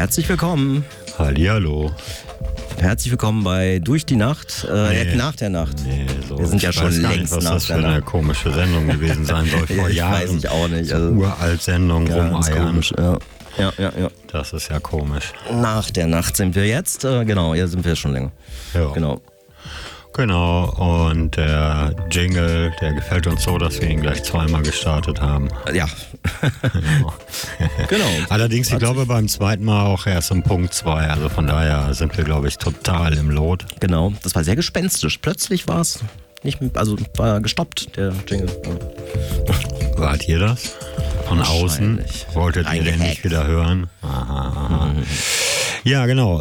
Herzlich willkommen. Hallihallo. Herzlich willkommen bei Durch die Nacht, nach der Nacht. Nee, so. Wir sind ja schon längst was nach das der für eine Nacht. komische Sendung gewesen sein soll vor Jahren. Weiß ich auch nicht. So Uralt-Sendung rumeiern. Komisch. Ja. Das ist ja komisch. Nach der Nacht sind wir jetzt. Genau, hier sind wir schon länger. Ja. Genau, und der Jingle, der gefällt uns so, dass wir ihn gleich zweimal gestartet haben. Ja. Genau. Allerdings, ich glaube, beim zweiten Mal auch erst um Punkt 2. Also von daher sind wir, glaube ich, total im Lot. Genau, das war sehr gespenstisch. Plötzlich war es nicht, also war gestoppt, der Jingle. Wart ihr das? Von außen? Wolltet ihr den nicht wieder hören? Aha. Ja, genau.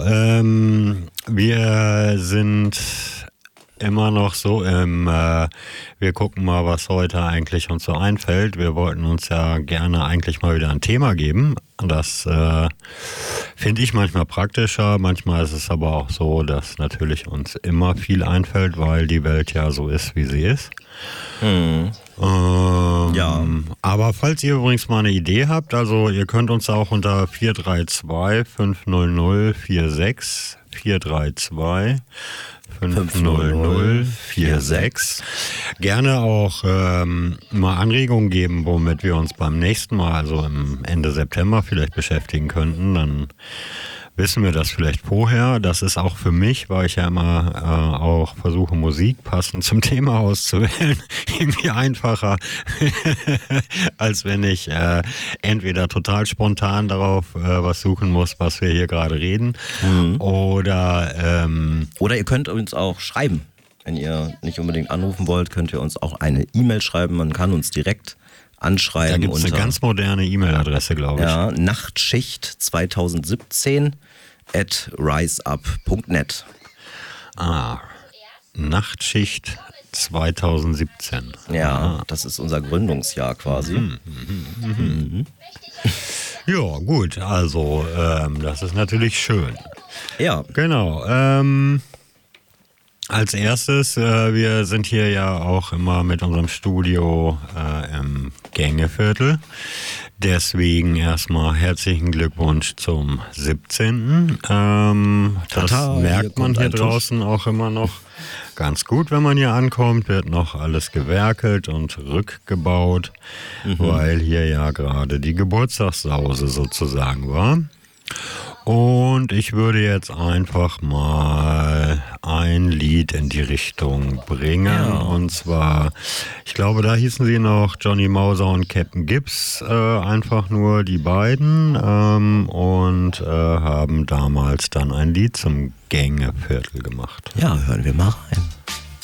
Wir sind immer noch so wir gucken mal, was heute eigentlich uns so einfällt. Wir wollten uns ja gerne eigentlich mal wieder ein Thema geben. Das finde ich manchmal praktischer. Manchmal ist es aber auch so, dass natürlich uns immer viel einfällt, weil die Welt ja so ist, wie sie ist. Ja. Aber falls ihr übrigens mal eine Idee habt, also ihr könnt uns auch unter 432 500 46 432 500 46 gerne auch mal Anregungen geben, womit wir uns beim nächsten Mal, also im Ende September vielleicht beschäftigen könnten. Dann wissen wir das vielleicht vorher. Das ist auch für mich, weil ich ja immer auch versuche, Musik passend zum Thema auszuwählen, irgendwie einfacher, als wenn ich entweder total spontan darauf was suchen muss, was wir hier gerade reden, oder ihr könnt uns auch schreiben. Wenn ihr nicht unbedingt anrufen wollt, könnt ihr uns auch eine E-Mail schreiben. Man kann uns direkt anschreiben. Da gibt es eine ganz moderne E-Mail-Adresse, glaube ich. Ja, nachtschicht2017@riseup.net. Nachtschicht 2017. Ja, das ist unser Gründungsjahr quasi. Ja, gut, also das ist natürlich schön. Ja. Genau. Als erstes, wir sind hier ja auch immer mit unserem Studio im Gängeviertel. Deswegen erstmal herzlichen Glückwunsch zum 17. Das merkt man hier draußen auch immer noch ganz gut, wenn man hier ankommt. Wird noch alles gewerkelt und rückgebaut, weil hier ja gerade die Geburtstagssause sozusagen war. Und ich würde jetzt einfach mal ein Lied in die Richtung bringen. Ja. Und zwar, ich glaube, da hießen sie noch Johnny Mauser und Captain Gibbs, einfach nur die beiden, und haben damals dann ein Lied zum Gängeviertel gemacht. Ja, hören wir mal rein.